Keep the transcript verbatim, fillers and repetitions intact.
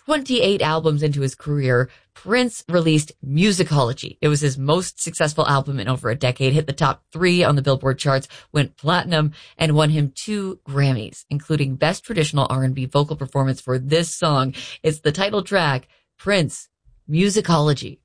twenty-eight albums into his career, Prince released Musicology. It was his most successful album in over a decade, hit the top three on the Billboard charts, went platinum, and won him two Grammys, including Best Traditional R and B Vocal Performance for this song. It's the title track, Prince, Musicology.